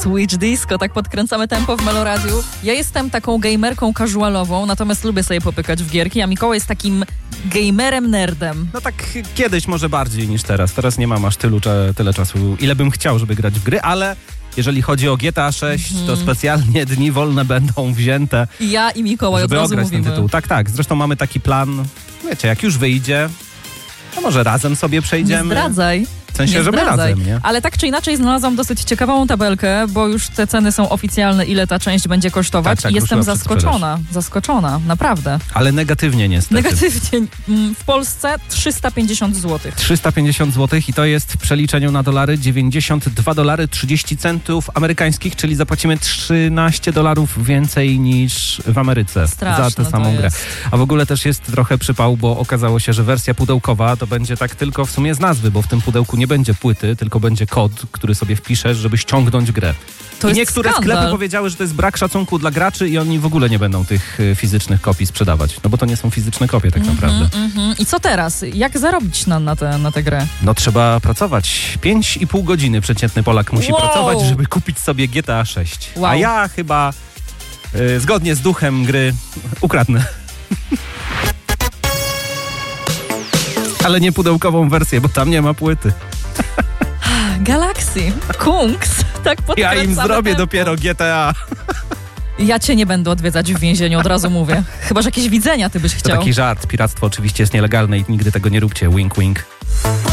Switch Disco, tak podkręcamy tempo w Meloradiu. Ja jestem taką gamerką casualową, natomiast lubię sobie popykać w gierki, a Mikołaj jest takim gamerem nerdem. No tak kiedyś może bardziej niż teraz. Teraz nie mam aż tyle czasu, ile bym chciał, żeby grać w gry, ale jeżeli chodzi o GTA 6, to specjalnie dni wolne będą wzięte. Ja i Mikołaj żeby od razu ograć mówimy. ten tytuł. Tak. Zresztą mamy taki plan, wiecie, jak już wyjdzie, to może razem sobie przejdziemy. Nie zdradzaj. W sensie, żeby razem, nie? Ale tak czy inaczej znalazłam dosyć ciekawą tabelkę, bo już te ceny są oficjalne, ile ta część będzie kosztować. Tak, I jestem ruszyła zaskoczona, naprawdę. Ale negatywnie niestety. Negatywnie. W Polsce 350 zł. 350 zł i to jest w przeliczeniu na dolary $92.30 amerykańskich, czyli zapłacimy $13 więcej niż w Ameryce Straszne za tę samą grę. jest. A w ogóle też jest trochę przypał, bo okazało się, że wersja pudełkowa to będzie tak tylko w sumie z nazwy, bo w tym pudełku nie będzie płyty, tylko będzie kod, który sobie wpiszesz, żeby ściągnąć grę. To I jest niektóre skandal. sklepy powiedziały, że to jest brak szacunku dla graczy i oni w ogóle nie będą tych fizycznych kopii sprzedawać. No bo to nie są fizyczne kopie tak naprawdę. I co teraz? Jak zarobić na tę grę? No trzeba pracować. 5,5 godziny przeciętny Polak musi pracować, żeby kupić sobie GTA 6. Wow. A ja chyba zgodnie z duchem gry ukradnę. Ale nie pudełkową wersję, bo tam nie ma płyty. Galaxy, Kungs, tak podkręcamy Ja im zrobię tempo. dopiero GTA. Ja cię nie będę odwiedzać w więzieniu, od razu mówię. Chyba, że jakieś widzenia ty byś To chciał. taki żart. Piractwo oczywiście jest nielegalne i nigdy tego nie róbcie. Wink, wink.